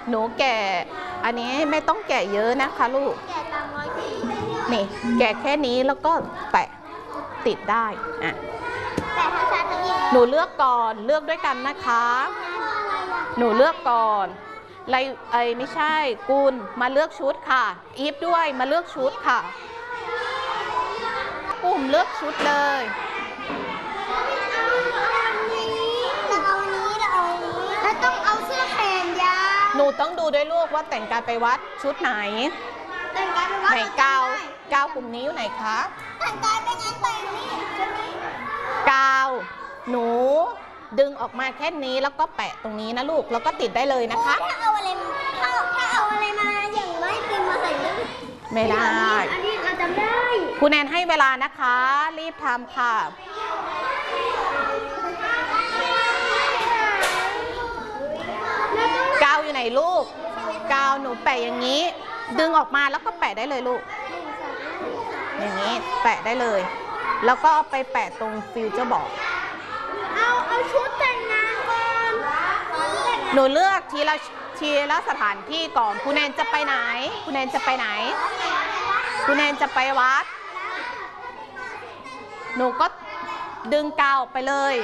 หนูแกะอันนี้ไม่ต้องแกะเยอะนะคะลูกแกะตามร้อยปีนี่แกะแค่นี้แล้วก็แปะติดได้อ่ะแต่ทั้งชายทั้งหญิงหนูเลือกก่อนเลือกด้วยกันนะคะ หนูเลือกก่อนไรไม่ใช่กุลมาเลือกชุดค่ะอีฟด้วยมาเลือกชุดค่ะปุ่มเลือกชุดเลยแล้วต้องเอาเสื้อแขนยาวหนูต้องดูด้วยลูกว่าแต่งกายไปวัดชุดไหนแต่งกายเป็นว่าไหนกาวกลุ่มนี้อยู่ไหนคะแต่งกายเป็นงานแต่งนี่ชุดนี้กาวหนูดึงออกมาแค่นี้แล้วก็แปะตรงนี้นะลูกแล้วก็ติดได้เลยนะคะถ้าเอาอะไรมาอย่างไม่ติมมาใส่ด้วยไม่ได้อันนี้เราจำได้ครูแนนให้เวลานะคะรีบทำค่ะกาวอยู่ไหนลูกกาวหนูแปะอย่างนี้ ดึงออกมาแล้วก็แปะได้เลยลูกอย่างนี้แปะได้เลยแล้วก็เอาไปแปะตรงฟิวเจอร์บอร์ดเอาชุดแต่งงานก่อนหนูเลือกทีละสถานที่ก่อนคุณแนนจะไปไหนคุณแนนจะไปไหนคุณแนนจะไปวัดหนูก็ดึงกาวออกไปเลย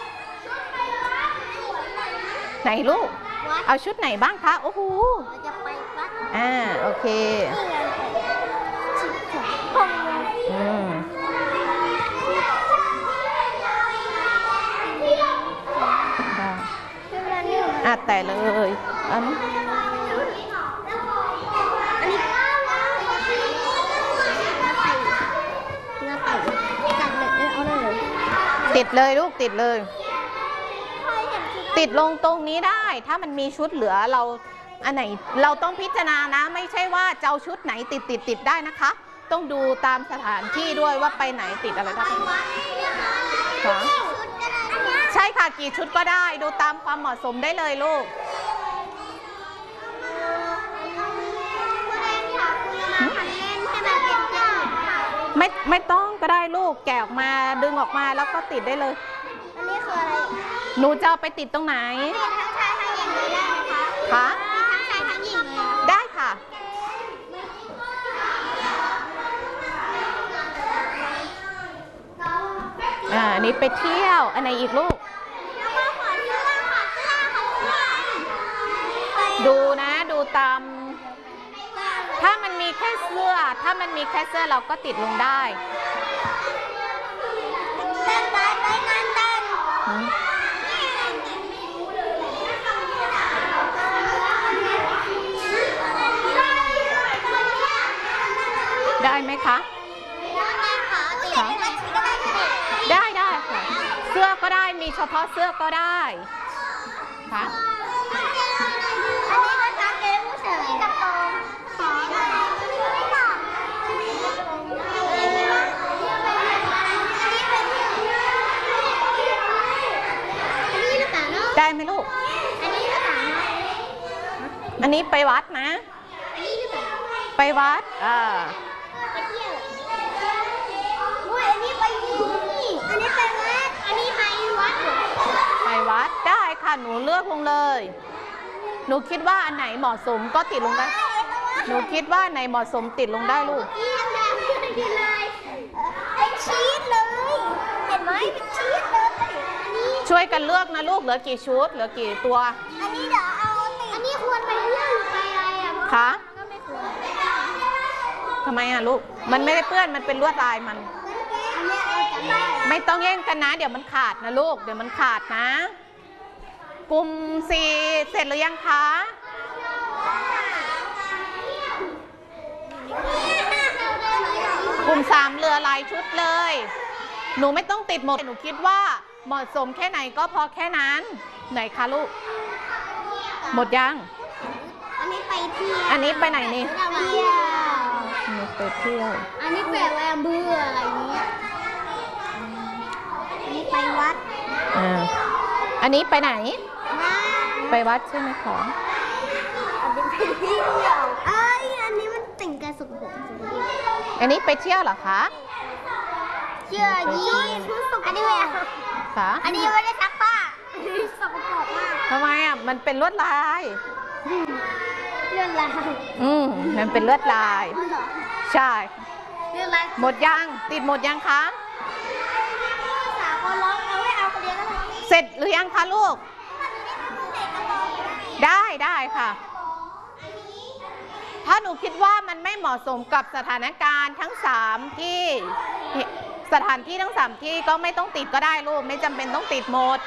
ไหนลูกเอาชุดไหนบ้างคะโอ้โหเราจะไปวัดโอเคแต่เลยอันนี้ติดเลยลูกติดเลยติดลงตรงนี้ได้ถ้ามันมีชุดเหลือเราอันไหนเราต้องพิจารณานะไม่ใช่ว่าจะเอาชุดไหนติดได้นะคะต้องดูตามสถานที่ด้วยว่าไปไหนติดอะไรได้ใช่ค่ะกี่ชุดก็ได้ดูตามความเหมาะสมได้เลยลูกไม่ต้องก็ได้ลูกแกะออกมาดึงออกมาแล้วก็ติดได้เลยอันนี้คืออะไรหนูจะเอาไปติดตรงไหนทั้งชายทั้งหญิงเลยได้ไหมคะคะทั้งชายทั้งหญิงเลยได้ค่ะอันนี้ไปเที่ยวอันไหนอีกลูกดูนะดูตามถ้ามันมีแค่เสื้อเราก็ติดลงได้แต่งกายไปงานแต่งได้ไหมคะได้ค่ะเสื้อก็ได้มีเฉพาะเสื้อก็ได้ค่ะอันนี้ก็ซักเกมผู้ชายกระโปรงได้ไหมลูกอันนี้ไปวัดนะไปวัดไปเที่ยวอันนี้ไปนี่อันนี้ไปวัดอันนี้ไปวัดไปวัดได้ค่ะหนูเลือกลงเลยหนูคิดว่าอันไหนเหมาะสมก็ติดลงได้หนูคิดว่าไหนเหมาะสมติดลงได้ลูกเป็นชีสเลยเห็นไหมเป็นชีสเลยช่วยกันเลือกนะลูกเหลือกี่ชุดเหลือกี่ตัวอันนี้เดี๋ยวเอาอันนี้ควรไปเรื่องไปอะไรอ่ะคะก็ไม่ควรทำไมอ่ะลูกมันไม่ได้เปื้อนมันเป็นลวดลายมันไม่ต้องแย่งกันนะเดี๋ยวมันขาดนะลูกเดี๋ยวมันขาดนะกลุ่ม4เสร็จหรือยังคะกลุ่ม3เหลือหลายชุดเลยหนูไม่ต้องติดหมดหนูคิดว่าเหมาะสมแค่ไหนก็พอแค่นั้นไหนคะลูกหมดยังอันนี้ไปเที่ยวอันนี้ไปไหนนี่ไปเที่ยวอันนี้แปลว่าเบื่ออะไรนี้อันนี้ไปวัดอันนี้ไปไหนไปวัดใช่ไหมคะอันนี้ไปเที่ยวอันนี้มันแต่งกายสกปรกอันนี้ไปเที่ยวเหรอคะเสื้อยีนอันนี้ไม่อันนี้ไม่ได้ซักผ้าสกปรกมากทำไมอ่ะมันเป็นลวดลายเลือดลายมันเป็นเลือดลาย ใช่เลือดลายหมดยังติดหมดยังคะสาวคนร้องเอาไว้เอาคนเดียวก็ได้เสร็จหรือยังคะลูก ได้ค่ะ ถ้าหนูคิดว่ามันไม่เหมาะสมกับสถานการณ์ทั้ง3ที่สถานที่ทั้ง3ที่ก็ไม่ต้องติดก็ได้ลูกไม่จำเป็นต้องติดหมด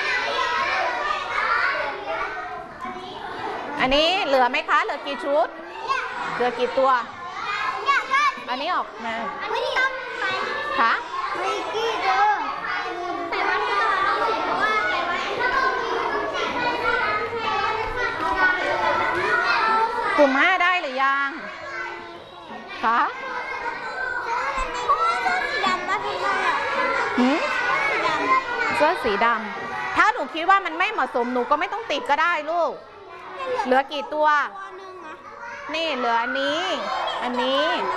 อันนี้เหลือไหมคะเหลือกี่ชุดเหลือกี่ตัวอันนี้ออกมาไม่ต้องไปคะไม่กี่เด้อแต่ว่าที่เราเห็นว่าแต่ว่ากลุ่ม5ได้หรือยังคะสีดำมาพี่ว่าหืมสีดำเสื้อสีดำถ้าหนูคิดว่ามันไม่เหมาะสมหนูก็ไม่ต้องติดก็ได้ลูกเหลือกี่ตัวตัวหนึ่งนะนี่เหลืออันนี้ อันนี้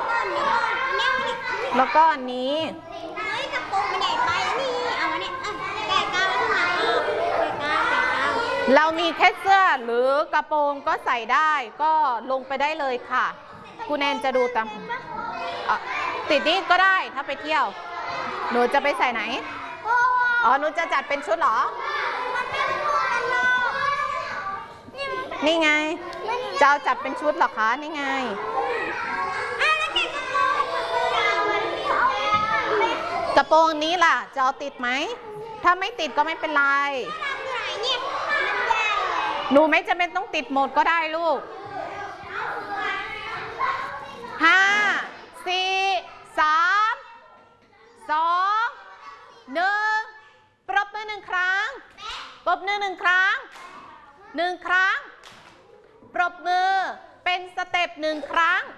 แล้วก็อันนี้แล้วก็อันนี้เฮ้ยกระโปรงมันใหญ่ไปนี่เอามาเนี่ยแกะกาวไว้ข้างในแกะกาวเรามีแค่เสื้อหรือกระโปรงก็ใส่ได้ก็ลงไปได้เลยค่ะคุณแนนจะดูตามติดนี่ก็ได้ถ้าไปเที่ยวหนูจะไปใส่ไหนอ๋อหนูจะจัดเป็นชุดเหรอนี่ไงจะเอาจัดเป็นชุดเหรอคะนี่ไงกระโปรงนี้ล่ะจะเอาติดไหมถ้าไม่ติดก็ไม่เป็นไรหนูไม่จำเป็นต้องติดหมดก็ได้ลูก5 4 3 2 1ปรบมือ1 ครั้งปรบมือ1 ครั้ง1 ครั้งปรบมือเป็นสเต็ป1 ครั้ง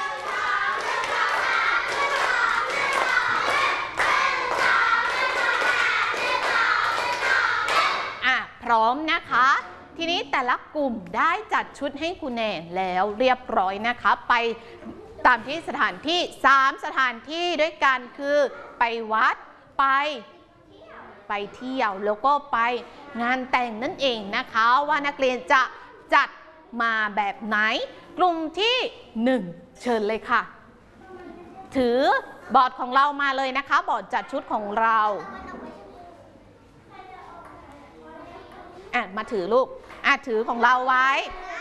พร้อมนะคะทีนี้แต่ละกลุ่มได้จัดชุดให้คุณแนนแล้วเรียบร้อยนะคะไปตามที่สถานที่3สถานที่ด้วยกันคือไปวัดไปเที่ยวแล้วก็ไปงานแต่งนั่นเองนะคะว่านักเรียนจะจัดมาแบบไหนกลุ่มที่1เชิญเลยค่ะถือบอร์ดของเรามาเลยนะคะบอร์ดจัดชุดของเรามาถือลูกถือของเราไว้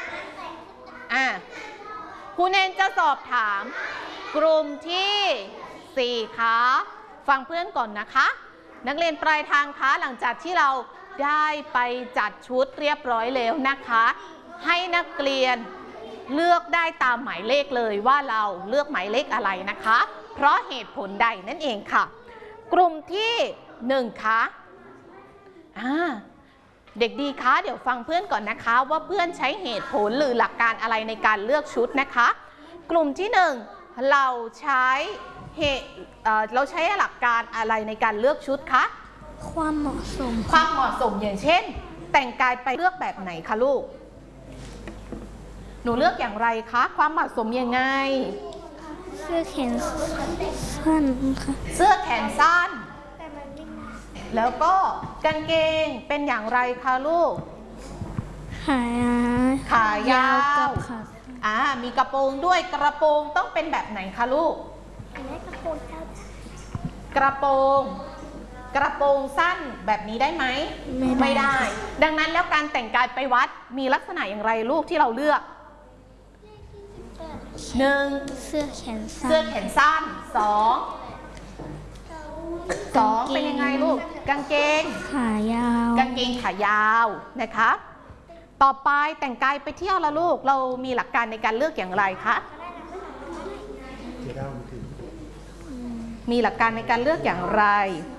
ครูเนนจะสอบถามกลุ่มที่4คะฟังเพื่อนก่อนนะคะนักเรียนปลายทางคะหลังจากที่เราได้ไปจัดชุดเรียบร้อยแล้วนะคะให้นักเรียนเลือกได้ตามหมายเลขเลยว่าเราเลือกหมายเลขอะไรนะคะเพราะเหตุผลใดนั่นเองค่ะกลุ่มที่1คะเด็กดีคะเดี๋ยวฟังเพื่อนก่อนนะคะว่าเพื่อนใช้เหตุผลหรือหลักการอะไรในการเลือกชุดนะคะกลุ่มที่1เราใช้หลักการอะไรในการเลือกชุดคะความเหมาะสมอย่างเช่นแต่งกายไปเลือกแบบไหนคะลูกหนูเลือกอย่างไรคะความเหมาะสมยังไงเสื้อแขนสั้นค่ะเสื้อแขนสั้นแล้วก็กางเกงเป็นอย่างไรคะลูกขายาวกับมีกระโปรงด้วยกระโปรงต้องเป็นแบบไหนคะลูกกระโปรงสั้นแบบนี้ได้ไหมไม่ได้ดังนั้นแล้วการแต่งกายไปวัดมีลักษณะอย่างไรลูกที่เราเลือก1เสื้อแขนสั้น2เป็นยังไงลูกกางเกงขายาวกางเกงขายาวนะคะต่อไปแต่งกายไปเที่ยวละลูกเรามีหลักการในการเลือกอย่างไรคะมีหลักการในการเลือกอย่างไร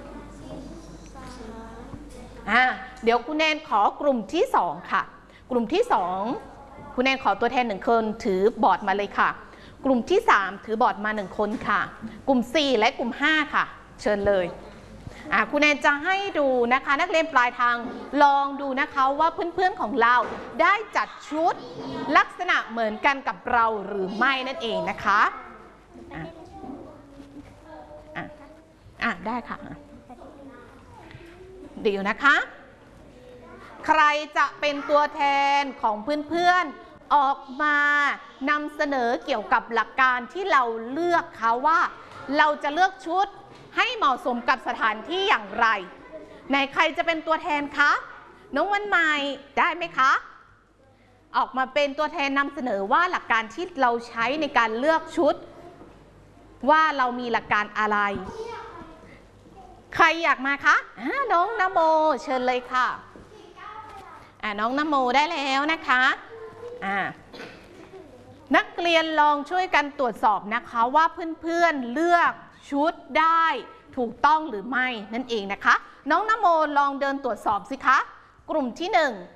เดี๋ยวคุณแนนขอกลุ่มที่2ค่ะกลุ่มที่2คุณแนนขอตัวแทน1คนถือบอร์ดมาเลยค่ะกลุ่มที่3ถือบอร์ดมา1คนค่ะกลุ่ม4และกลุ่ม5ค่ะเชิญเลยคุณแนนจะให้ดูนะคะนักเรียนปลายทางลองดูนะคะว่าเพื่อนๆของเราได้จัดชุดลักษณะเหมือนกันกับเราหรือไม่นั่นเองนะคะได้ค่ะเดี๋ยวนะคะใครจะเป็นตัวแทนของเพื่อนๆออกมานำเสนอเกี่ยวกับหลักการที่เราเลือกเขาว่าเราจะเลือกชุดให้เหมาะสมกับสถานที่อย่างไรไหนใครจะเป็นตัวแทนคะน้องวันใหม่ได้ไหมคะออกมาเป็นตัวแทนนำเสนอว่าหลักการที่เราใช้ในการเลือกชุดว่าเรามีหลักการอะไรใครอยากมาคะน้องนโมเชิญเลยค่ะน้องนโมได้แล้วนะคะนักเรียนลองช่วยกันตรวจสอบนะคะว่าเพื่อนๆเลือกชุดได้ถูกต้องหรือไม่นั่นเองนะคะน้องนโมลองเดินตรวจสอบสิคะกลุ่มที่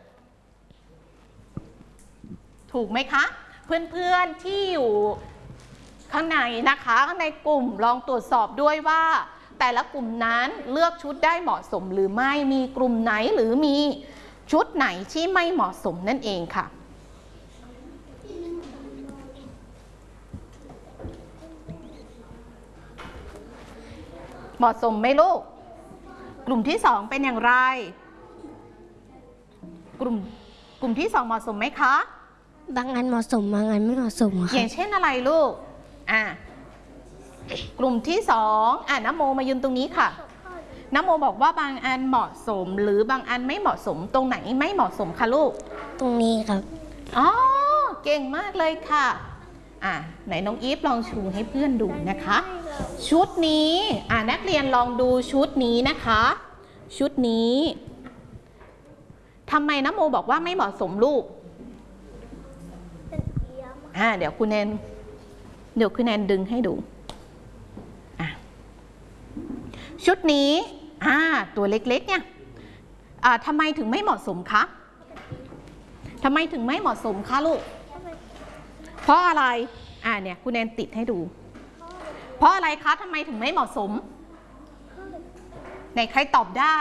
1ถูกไหมคะเพื่อนๆที่อยู่ข้างในนะคะข้างในกลุ่มลองตรวจสอบด้วยว่าแต่ละกลุ่มนั้นเลือกชุดได้เหมาะสมหรือไม่มีกลุ่มไหนหรือมีชุดไหนที่ไม่เหมาะสมนั่นเองค่ะเหมาะสมไหมลูกกลุ่มที่2เป็นอย่างไรกลุ่มที่2เหมาะสมไหมคะบางอันเหมาะสมบางอันไม่เหมาะสมค่ะอย่างเช่นอะไรลูกกลุ่มที่2นโมมายืนตรงนี้ค่ะนโมบอกว่าบางอันเหมาะสมหรือบางอันไม่เหมาะสมตรงไหนไม่เหมาะสมคะลูกตรงนี้ครับเก่งมากเลยค่ะไหนน้องอีฟลองชูให้เพื่อนดูนะคะชุดนี้นักเรียนลองดูชุดนี้นะคะชุดนี้ทำไมนโมบอกว่าไม่เหมาะสมลูกเดี๋ยวคุณแนนดึงให้ดูชุดนี้ตัวเล็กๆเนี่ยทำไมถึงไม่เหมาะสมคะทำไมถึงไม่เหมาะสมคะลูกเพราะอะไรเนี่ยคุณแนนติดให้ดูเพราะอะไรคะทำไมถึงไม่เหมาะสมไหนใครตอบได้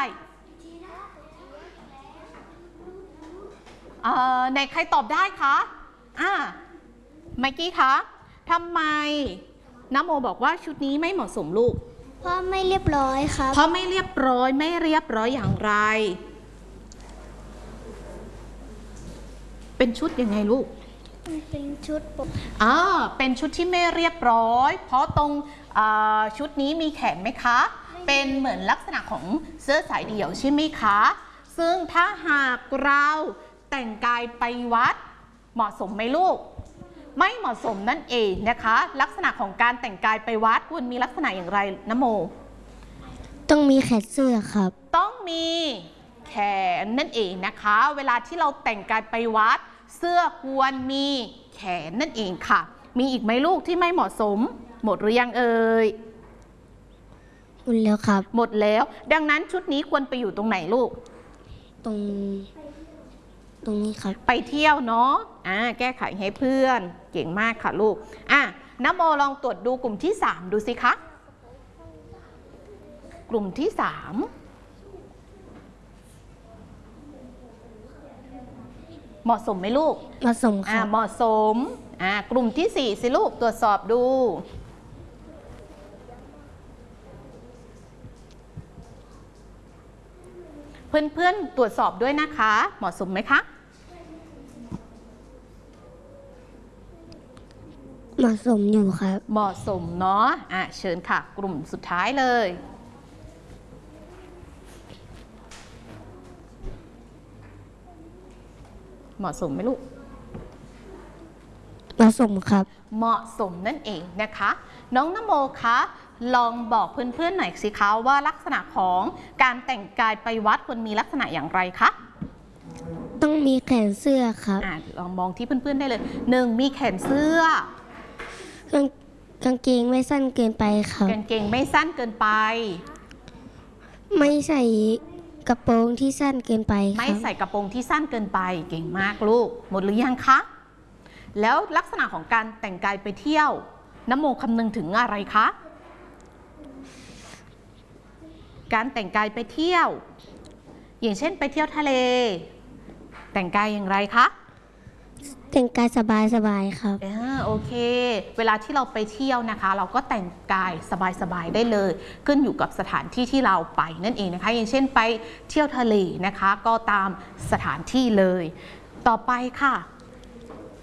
ไหนใครตอบได้คะไมกี้คะทำไมนโมบอกว่าชุดนี้ไม่เหมาะสมลูกเพราะไม่เรียบร้อยครับเพราะไม่เรียบร้อยไม่เรียบร้อยอย่างไรเป็นชุดยังไงลูกเป็นชุดเป็นชุดที่ไม่เรียบร้อยเพราะตรงชุดนี้มีแขนไหมคะเป็นเหมือนลักษณะของเสื้อสายเดี่ยวใช่ไหมคะซึ่งถ้าหากเราแต่งกายไปวัดเหมาะสมไหมลูกไม่เหมาะสมนั่นเองนะคะลักษณะของการแต่งกายไปวัดควรมีลักษณะอย่างไรนะโมต้องมีแขนเสื้อครับต้องมีแขนนั่นเองนะคะเวลาที่เราแต่งกายไปวัดเสื้อควรมีแขนนั่นเองค่ะมีอีกไหมลูกที่ไม่เหมาะสมหมดหรือยังเอ่ยหมดแล้วครับหมดแล้วดังนั้นชุดนี้ควรไปอยู่ตรงไหนลูกตรงนี้ครับไปเที่ยวเนาะแก้ไขให้เพื่อนเก่งมากค่ะลูกนโมลองตรวจดูกลุ่มที่3ดูสิคะกลุ่มที่3เหมาะสมไหมลูกเหมาะสมค่ะเหมาะสมกลุ่มที่4สิลูกตรวจสอบดูเพื่อนๆตรวจสอบด้วยนะคะเหมาะสมไหมคะเหมาะสมอยู่ครับเหมาะสมเนาะเชิญค่ะกลุ่มสุดท้ายเลยเหมาะสมไหมลูกเหมาะสมครับเหมาะสมนั่นเองนะคะน้องนโมคะลองบอกเพื่อนๆหน่อยสิคะว่าลักษณะของการแต่งกายไปวัดควรมีลักษณะอย่างไรคะต้องมีแขนเสื้อครับลองมองที่เพื่อนๆได้เลย1มีแขนเสื้อกางเกงไม่สั้นเกินไปครับกางเกงไม่สั้นเกินไปไม่ใส่กระโปรงที่สั้นเกินไปไม่ใส่กระโปรงที่สั้นเกินไปเก่งมากลูกหมดหรือยังคะแล้วลักษณะของการแต่งกายไปเที่ยวนโมคำนึงถึงอะไรคะการแต่งกายไปเที่ยวอย่างเช่นไปเที่ยวทะเลแต่งกายอย่างไรคะแต่งกายสบายๆครับโอเค เวลาที่เราไปเที่ยวนะคะ เราก็แต่งกายสบายๆได้เลยขึ้นอยู่กับสถานที่ที่เราไปนั่นเองนะคะ อย่างเช่นไปเที่ยวทะเลนะคะ ก็ตามสถานที่เลย ต่อไปค่ะ